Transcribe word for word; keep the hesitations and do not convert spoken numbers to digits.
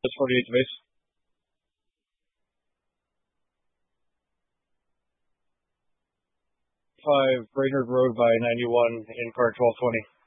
That's forty-eighth base. Five Brainerd Road by ninety-one in car twelve twenty.